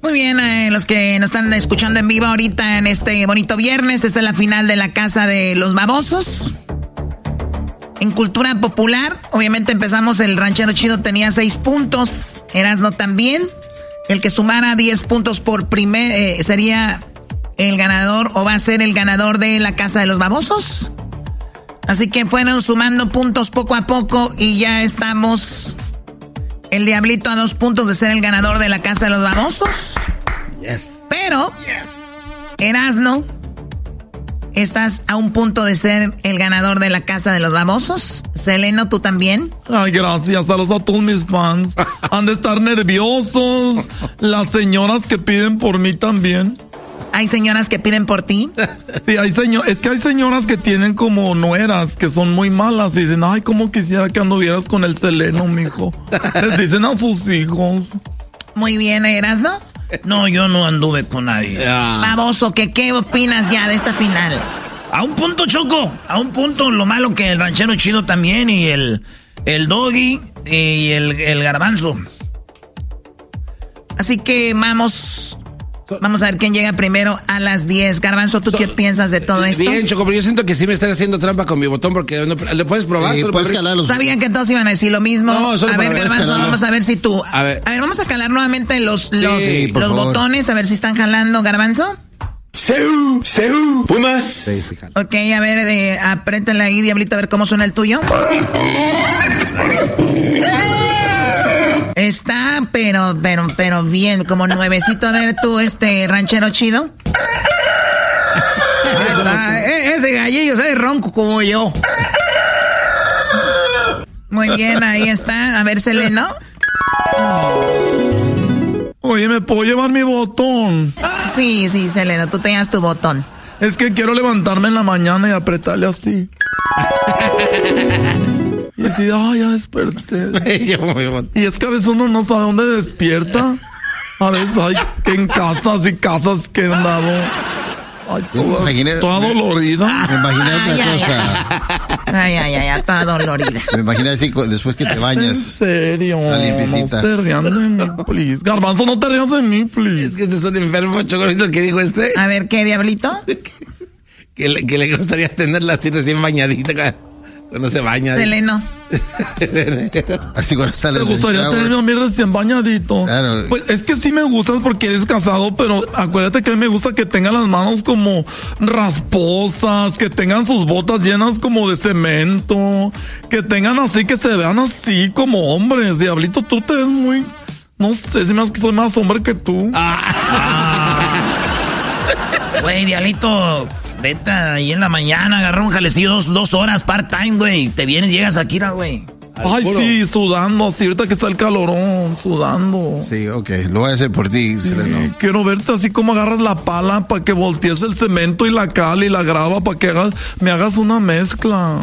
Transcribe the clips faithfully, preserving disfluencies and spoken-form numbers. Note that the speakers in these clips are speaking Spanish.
Muy bien, eh, los que nos están escuchando en vivo ahorita en este bonito viernes, esta es la final de la Casa de los Babosos. En cultura popular, obviamente empezamos, el ranchero chido tenía seis puntos, Erasmo también. El que sumara diez puntos por primer eh, sería el ganador o va a ser el ganador de la Casa de los Babosos. Así que fueron sumando puntos poco a poco y ya estamos el Diablito a dos puntos de ser el ganador de la Casa de los Babosos. Yes. Pero, yes. Erasmo, estás a un punto de ser el ganador de la Casa de los Babosos. Seleno, ¿tú también? Ay, gracias. Saludos a todos mis fans. Han de estar nerviosos. Las señoras que piden por mí también. ¿Hay señoras que piden por ti? Sí, hay señor, es que hay señoras que tienen como nueras, que son muy malas. Y dicen, ay, cómo quisiera que anduvieras con el Seleno, mijo. Les dicen a sus hijos. Muy bien, Erasmo. No, yo no anduve con nadie. Ah. Baboso, ¿qué, ¿qué opinas ya de esta final? A un punto, Choco. A un punto, lo malo que el ranchero chido también y el, el Doggy y el, el Garbanzo. Así que vamos... Vamos a ver quién llega primero a las diez. Garbanzo, ¿tú so, qué piensas de todo esto? Bien, Choco, pero yo siento que sí me están haciendo trampa con mi botón porque no, ¿le puedes probar? Sí, puedes calar los... Sabían que todos iban a decir lo mismo. No, a ver, Garbanzo, vamos a ver si tú... A ver, a ver vamos a calar nuevamente los, los, sí, los botones, a ver si están jalando, Garbanzo. ¡Seu! ¡Seu! ¡Pumas! Sí, ok, a ver, eh, apriétale ahí, Diablito, a ver cómo suena el tuyo. Está, pero, pero, pero bien, como nuevecito. A ver tú, este ranchero chido. Está, ese gallillo es ronco como yo. Muy bien, ahí está. A ver, Seleno. Oye, ¿me puedo llevar mi botón? Sí, sí, Seleno, tú tenías tu botón. Es que quiero levantarme en la mañana y apretarle así. Y decir, ay, ya desperté. Y es que a veces uno no sabe dónde despierta. A veces hay que en casas y casas que han dado. Ay, toda, imaginé, toda dolorida. Me imaginé otra ay, cosa. Ay, ay, ay, ay, toda dolorida. Me imaginé así después que te bañas. En serio. La limpiecita. No te rías de mí, please. Garbanzo, no te rías de mí, please. Es que este es un enfermo, Chocorito, que dijo este. A ver, ¿qué, Diablito? que, le, que le gustaría tenerla así recién bañadita. Cuando se baña. Seleno. Así cuando sales. Me gustaría tenerme a mí recién bañadito. Claro. Pues es que sí me gustas porque eres casado, pero acuérdate que a mí me gusta que tengan las manos como rasposas, que tengan sus botas llenas como de cemento, que tengan así, que se vean así como hombres. Diablito, tú te ves muy... No sé, si me hace que soy más hombre que tú. Güey, Diablito... Vete ahí en la mañana, agarra un jalecillo dos, dos horas part-time, güey. Te vienes, llegas aquí, güey. Ay, puro. Sí, sudando, así ahorita que está el calorón, sudando. Sí, ok, lo voy a hacer por ti, sí, Seleno. Quiero verte así como agarras la pala para que voltees el cemento y la cal y la grava para que hagas, me hagas una mezcla.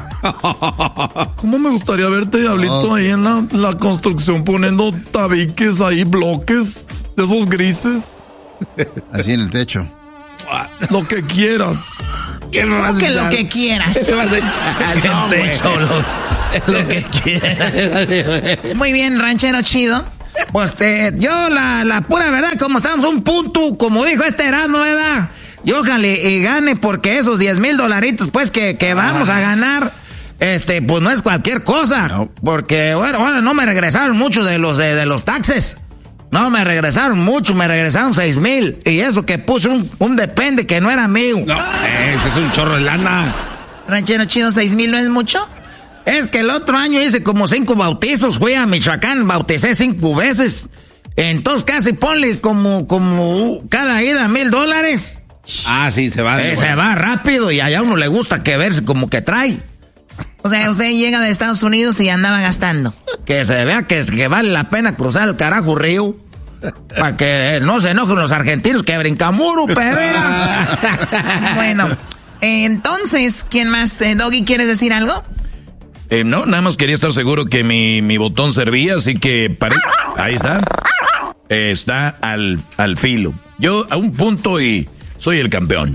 ¿Cómo me gustaría verte, Diablito, okay. ahí en la, la construcción poniendo tabiques ahí, bloques de esos grises? Así en el techo. Lo que quieras. ¿Qué me vas a echar? Lo que quieras. ¿Qué vas a echar? No, techo, lo, lo que quieras. Muy bien, ranchero chido. Pues te, yo la, la pura verdad, como estamos un punto, como dijo este Erasmo, ¿verdad? Yo ojalá y gane porque esos diez mil dolaritos, pues, que, que vamos a ganar, este, pues no es cualquier cosa. No. Porque, bueno, bueno, no me regresaron mucho de los, de, de los taxes. No, me regresaron mucho, me regresaron seis mil. Y eso que puse un, un depende que no era mío. No, ese es un chorro de lana. Ranchero chido, seis mil no es mucho. Es que el otro año hice como cinco bautizos. Fui a Michoacán, bauticé cinco veces. Entonces casi ponle como, como cada ida mil dólares. Ah, sí, se va. Eh, se va rápido y allá a uno le gusta que verse como que trae. O sea, usted llega de Estados Unidos y andaba gastando. Que se vea que, que vale la pena cruzar el carajo río. Para que no se enojen los argentinos que brincan muro, perera. Bueno, eh, entonces, ¿quién más? Eh, Doggy, ¿quieres decir algo? Eh, no, nada más quería estar seguro que mi, mi botón servía, así que pare... Ahí está. Eh, está al, al filo. Yo a un punto y soy el campeón.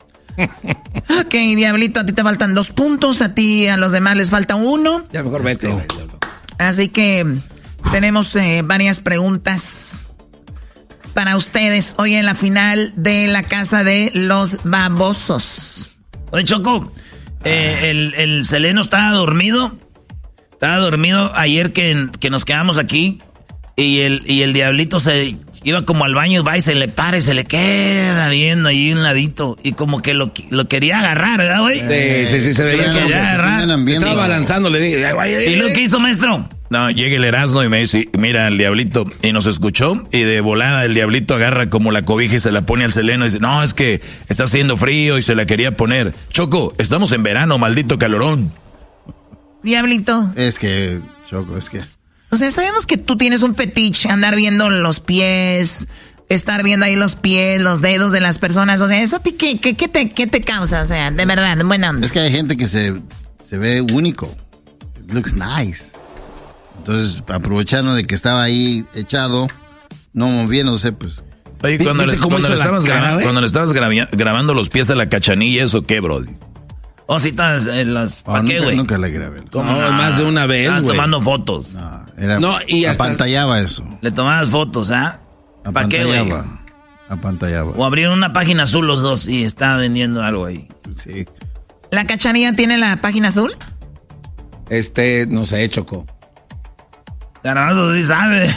Ok, Diablito, a ti te faltan dos puntos, a ti a los demás les falta uno. Ya mejor vete. Así que tenemos eh, varias preguntas. para ustedes hoy en la final de la casa de los babosos? Oye, Choco, eh, el, el Seleno estaba dormido. Estaba dormido ayer que, que nos quedamos aquí. Y el, y el diablito se iba como al baño, va y se le para y se le queda viendo ahí un ladito. Y como que lo, lo quería agarrar, ¿verdad, güey? Sí, sí, sí, se veía. Lo quería agarrar. Estaba balanzando, le dije. ¿Y lo que hizo, maestro? No, llega el Erasmo y me dice, mira, el diablito, y nos escuchó, y de volada el diablito agarra como la cobija y se la pone al Seleno y dice, no, es que está haciendo frío y se la quería poner. Choco, estamos en verano, maldito calorón. Diablito. Es que, Choco, es que... O sea, sabemos que tú tienes un fetiche, andar viendo los pies, estar viendo ahí los pies, los dedos de las personas. O sea, ¿eso a ti qué, qué, qué, te, qué te causa? O sea, de verdad, buena onda. Es que hay gente que se, se ve único. It looks nice. Entonces, aprovechando de que estaba ahí echado, no moviéndose, pues... Oye, cuando, le, cuando, le estabas cara, graba, cuando le estabas grabia, grabando los pies a la Cachanilla, ¿eso qué, bro? Oh, sí, estás en las... ¿Para oh, qué, güey? Nunca, nunca le grabé. ¿Cómo? No, más de una vez, Estabas güey. tomando fotos. No, era, no, y hasta... apantallaba eso. Le tomabas fotos, ¿ah? ¿eh? ¿Para qué, güey? Apantallaba. O abrieron una página azul los dos y estaba vendiendo algo ahí. Sí. ¿La Cachanilla tiene la página azul? Este, no sé, Choco. Garbanzo sí sabe.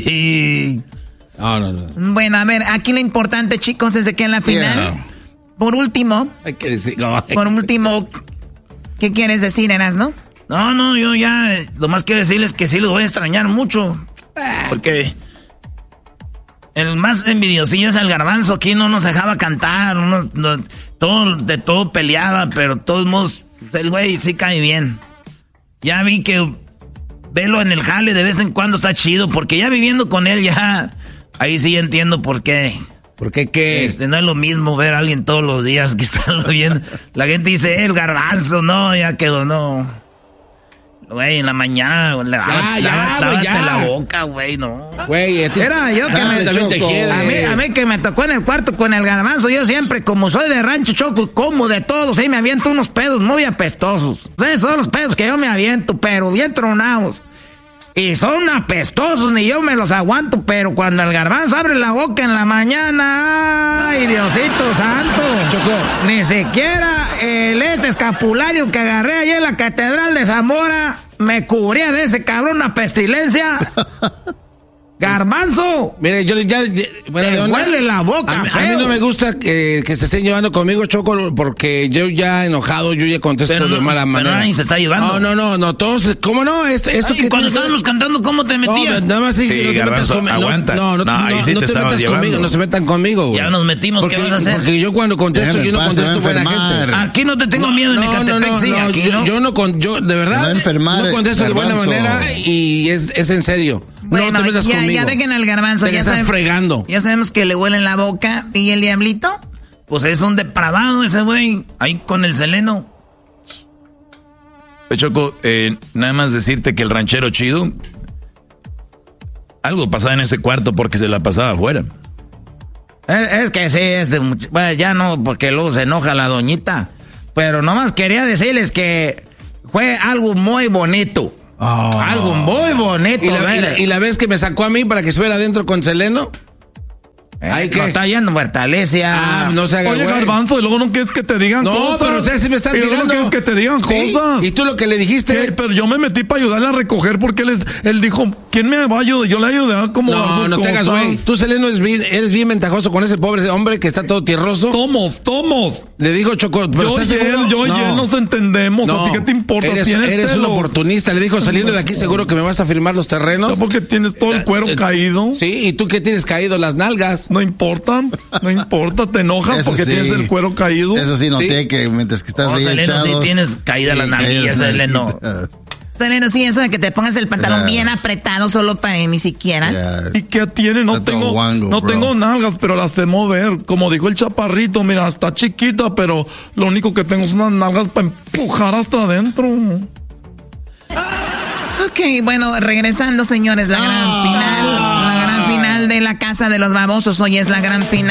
No, no, no. Bueno, a ver, aquí lo importante, chicos, es de que en la final, yeah. por último, hay que decir, no, por último, ¿qué quieres decir, Eras, no? No, no, yo ya, lo más quiero decirles que sí los voy a extrañar mucho. Porque el más envidiosillo es el Garbanzo. Aquí no nos dejaba cantar, no, no, todo, de todo peleaba, pero de todos modos, el güey sí cae bien. Ya vi que verlo en el jale de vez en cuando está chido, porque ya viviendo con él ya, ahí sí entiendo por qué. ¿Por qué qué? Este, no es lo mismo ver a alguien todos los días que estarlo viendo. La gente dice, eh, el Garbanzo, no, ya quedó, no. Güey, en la mañana, güey, ya, ya, lávate ya. la boca, güey, no. Güey, era yo que ah, me también te a mí, a mí que me tocó en el cuarto con el Garbanzo, yo siempre, como soy de rancho, Choco, como de todos, ahí me aviento unos pedos muy apestosos. Esos son los pedos que yo me aviento, pero bien tronados. Y son apestosos, ni yo me los aguanto, pero cuando el Garbanzo abre la boca en la mañana, ¡ay, Diosito santo! Choco. Ni siquiera el este escapulario que agarré allá en la Catedral de Zamora me cubría de ese cabrón una pestilencia. Garbanzo, mire, yo ya, ya bueno, te huele la boca. A, a mí no me gusta que, que se estén llevando conmigo, Choco, porque yo ya enojado, yo ya contesto pero de no, mala manera. Pero nadie se está llevando. No, no, no, no, todos, ¿cómo no? Esto, esto Ay, que cuando estábamos cantando, ¿cómo te metías? No, nada más sí, sí, no te Garbanzo, metas conmigo. Aguanta. No, no, no, no, ahí sí no te, te metas llevando. conmigo, no se metan conmigo, güey. Ya nos metimos, porque, ¿qué vas a hacer? Porque yo cuando contesto, Déjame yo no paz, contesto buena gente. Aquí no te tengo no, miedo, no, en Ecatepec, no, no, sí, no, aquí, yo, ¿no? yo no, con, yo, de verdad, va a enfermar, no contesto de buena manera y es, es en serio. Bueno, no te metas ya, conmigo. ya dejen al Garbanzo, Te ya están saben, fregando. Ya sabemos que le huele en la boca. ¿Y el Diablito? Pues es un depravado ese güey, ahí con el Seleno. Choco, eh, nada más decirte que el ranchero chido, algo pasaba en ese cuarto porque se la pasaba afuera. Es, es que sí, es de, bueno, ya no, porque luego se enoja la doñita. Pero nomás quería decirles que fue algo muy bonito. Oh. Algo muy bonito. ¿Y la, y, la, ¿Y la vez que me sacó a mí para que estuviera adentro con Seleno? Eh, ¿Ay, qué? No está yendo Bertalesia. Ah, no se haga Oye, güey. Garbanzo, y luego no quieres que te digan no, cosas. No, pero ustedes sí me están y luego tirando. no quieres que te digan sí, cosas. Y tú lo que le dijiste. ¿Qué? Pero yo me metí para ayudarle a recoger porque él, es, él dijo, ¿quién me va a ayudar? Yo le ayudé a como No, no te hagas güey. Tú, Seleno, eres bien, eres bien ventajoso con ese pobre hombre que está todo tierroso. Somos, somos. Le dijo Choco, pero yo ¿estás y él, seguro? yo y no. él nos entendemos. No. ¿A ti qué te importa? Eres, ¿Tienes eres un celos? oportunista. Le dijo, saliendo de aquí seguro que me vas a firmar los terrenos. Porque tienes todo el cuero Eh, caído. Sí, ¿y tú qué tienes caído? Las nalgas. No importa, no importa. Te enojas Eso porque sí. tienes el cuero caído. Eso sí noté Sí. que mientras que estás No, ahí Seleno, echado, sí tienes caída sí, las nalguillas, caídas Seleno. nalguitas. Seleno, sí, eso de que te pongas el pantalón Claro. bien apretado solo para ni siquiera. Yeah. ¿Y qué tiene? No Está todo tengo, guango, no bro. tengo nalgas, pero las sé mover. Como dijo el chaparrito, mira, está chiquita, pero lo único que tengo son unas nalgas para empujar hasta adentro. Ok, bueno, regresando, señores, la gran final. La gran final de la casa de los babosos. Hoy es la gran final.